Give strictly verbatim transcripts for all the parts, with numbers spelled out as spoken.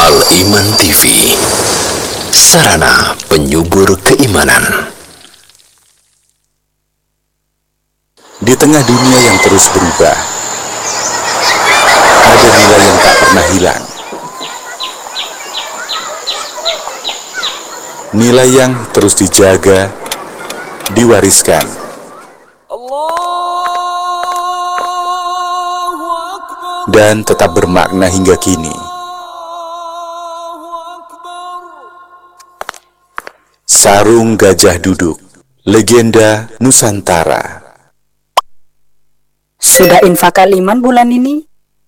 Al-Iman T V, sarana penyubur keimanan. Di tengah dunia yang terus berubah, ada nilai yang tak pernah hilang. Nilai yang terus dijaga, diwariskan, dan tetap bermakna hingga kini. Sarung Gajah Duduk, legenda Nusantara. Sudah infak Al-Iman bulan ini?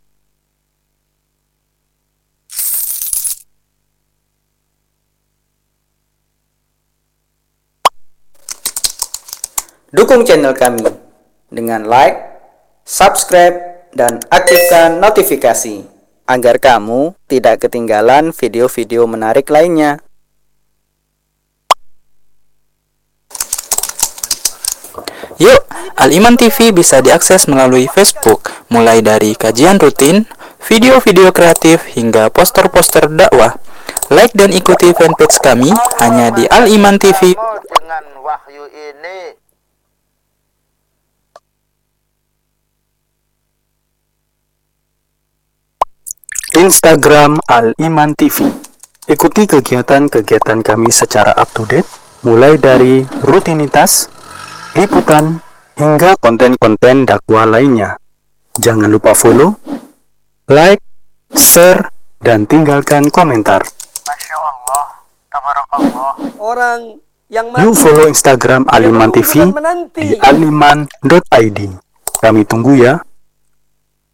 Dukung channel kami dengan like, subscribe, dan aktifkan notifikasi agar kamu tidak ketinggalan video-video menarik lainnya. Yuk, Al-Iman T V bisa diakses melalui Facebook, mulai dari kajian rutin, video-video kreatif, hingga poster-poster dakwah. Like dan ikuti fanpage kami hanya di Al-Iman T V. Dengan wahyu ini, Instagram Al-Iman T V. Ikuti kegiatan-kegiatan kami secara up-to-date, mulai dari rutinitas, liputan, hingga konten-konten dakwah lainnya. Jangan lupa follow, like, share, dan tinggalkan komentar. Masya Allah, tabarakallah. Orang yang Yuk follow Instagram Al-Iman T V di aliman dot i d. Kami tunggu ya.